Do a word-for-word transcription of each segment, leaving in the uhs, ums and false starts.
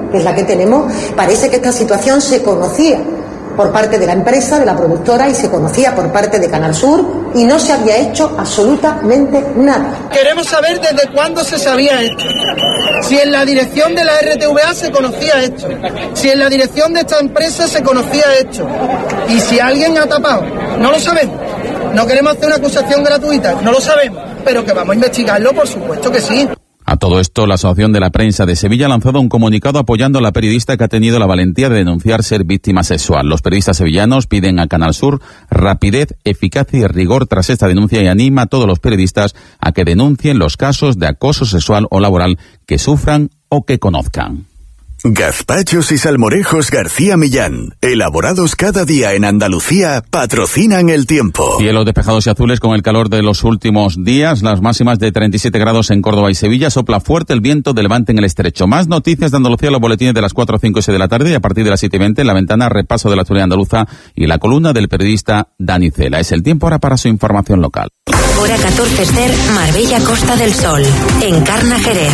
que es la que tenemos, parece que esta situación se conocía por parte de la empresa, de la productora, y se conocía por parte de Canal Sur, y no se había hecho absolutamente nada. Queremos saber desde cuándo se sabía esto. Si en la dirección de la R T V A se conocía esto. Si en la dirección de esta empresa se conocía esto. Y si alguien ha tapado. No lo sabemos. No queremos hacer una acusación gratuita. No lo sabemos. Pero que vamos a investigarlo, por supuesto que sí. A todo esto, la Asociación de la Prensa de Sevilla ha lanzado un comunicado apoyando a la periodista que ha tenido la valentía de denunciar ser víctima sexual. Los periodistas sevillanos piden a Canal Sur rapidez, eficacia y rigor tras esta denuncia y anima a todos los periodistas a que denuncien los casos de acoso sexual o laboral que sufran o que conozcan. Gazpachos y salmorejos García Millán, elaborados cada día en Andalucía, patrocinan el tiempo. Cielos despejados y azules con el calor de los últimos días, las máximas de treinta y siete grados en Córdoba y Sevilla, sopla fuerte el viento de levante en el estrecho. Más noticias de Andalucía, los boletines de las cuatro, cinco y seis de la tarde, y a partir de las siete y veinte en la ventana, repaso de la actualidad andaluza y la columna del periodista Dani Cela. Es el tiempo ahora para su información local. Hora catorce Ester, Marbella, Costa del Sol, Encarna, Jerez.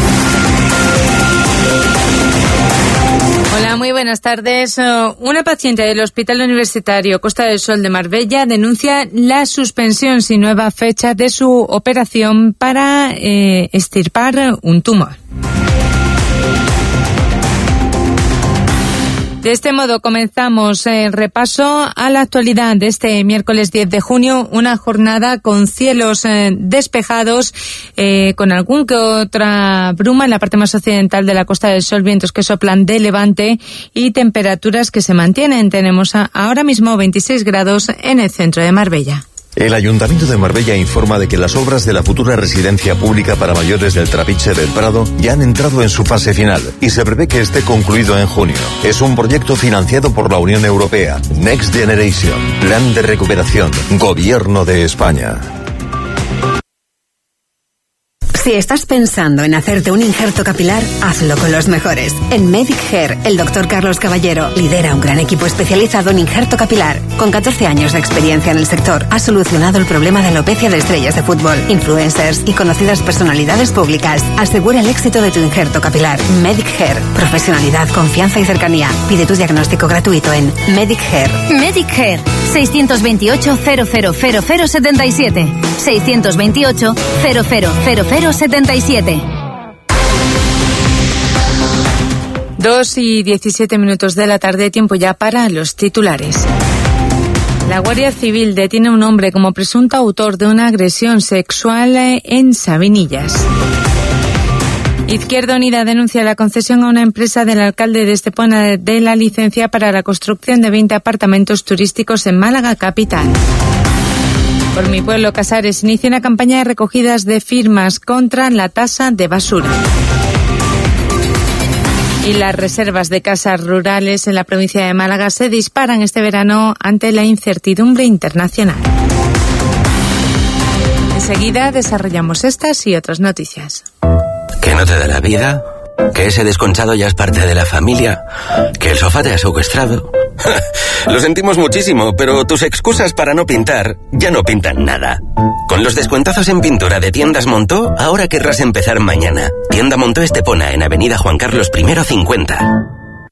Hola, muy buenas tardes. Una paciente del Hospital Universitario Costa del Sol de Marbella denuncia la suspensión sin nueva fecha de su operación para eh, extirpar un tumor. De este modo comenzamos el repaso a la actualidad de este miércoles diez de junio, una jornada con cielos eh, despejados, eh, con algún que otra bruma en la parte más occidental de la Costa del Sol, vientos que soplan de levante y temperaturas que se mantienen. Tenemos a, ahora mismo veintiséis grados en el centro de Marbella. El Ayuntamiento de Marbella informa de que las obras de la futura residencia pública para mayores del Trapiche del Prado ya han entrado en su fase final y se prevé que esté concluido en junio. Es un proyecto financiado por la Unión Europea. Next Generation, Plan de Recuperación, Gobierno de España. Si estás pensando en hacerte un injerto capilar, hazlo con los mejores. En Medic Hair, el doctor Carlos Caballero lidera un gran equipo especializado en injerto capilar. Con catorce años de experiencia en el sector, ha solucionado el problema de alopecia de estrellas de fútbol, influencers y conocidas personalidades públicas. Asegura el éxito de tu injerto capilar. Medic Hair, profesionalidad, confianza y cercanía. Pide tu diagnóstico gratuito en Medic Hair. Medic Hair, seiscientos veintiocho, cero cero cero cero setenta y siete. seiscientos veintiocho, cero cero cero cero setenta y siete. Dos y diecisiete minutos de la tarde, tiempo ya para los titulares. La Guardia Civil detiene a un hombre como presunto autor de una agresión sexual en Sabinillas. Izquierda Unida denuncia la concesión a una empresa del alcalde de Estepona de la licencia para la construcción de veinte apartamentos turísticos en Málaga capital. Por mi pueblo, Casares inicia una campaña de recogidas de firmas contra la tasa de basura. Y las reservas de casas rurales en la provincia de Málaga se disparan este verano ante la incertidumbre internacional. Enseguida desarrollamos estas y otras noticias. ¿Que no te da la vida? ¿Que ese desconchado ya es parte de la familia? ¿Que el sofá te ha secuestrado? Lo sentimos muchísimo, pero tus excusas para no pintar ya no pintan nada. Con los descuentazos en pintura de Tiendas Montó, ahora querrás empezar mañana. Tienda Montó Estepona, en Avenida Juan Carlos primero cincuenta.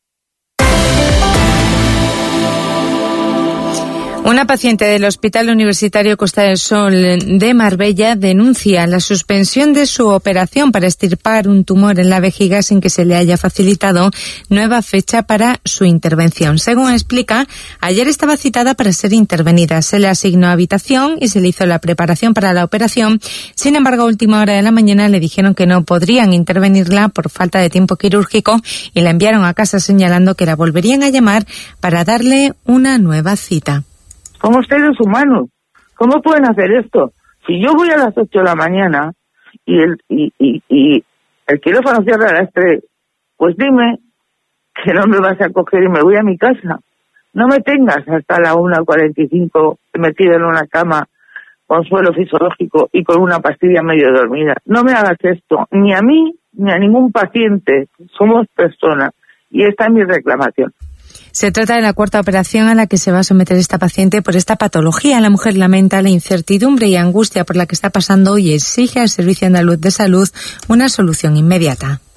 Una paciente del Hospital Universitario Costa del Sol de Marbella denuncia la suspensión de su operación para extirpar un tumor en la vejiga sin que se le haya facilitado nueva fecha para su intervención. Según explica, ayer estaba citada para ser intervenida. Se le asignó habitación y se le hizo la preparación para la operación. Sin embargo, a última hora de la mañana le dijeron que no podrían intervenirla por falta de tiempo quirúrgico y la enviaron a casa señalando que la volverían a llamar para darle una nueva cita. Somos seres humanos. ¿Cómo pueden hacer esto? Si yo voy a las ocho de la mañana y el y, y, y el quirófano cierra a las tres, pues dime que no me vas a coger y me voy a mi casa. No me tengas hasta la una cuarenta y cinco metida en una cama con suelo fisiológico y con una pastilla medio dormida. No me hagas esto, ni a mí ni a ningún paciente. Somos personas y esta es mi reclamación. Se trata de la cuarta operación a la que se va a someter esta paciente por esta patología. La mujer lamenta la incertidumbre y angustia por la que está pasando y exige al Servicio Andaluz de Salud una solución inmediata.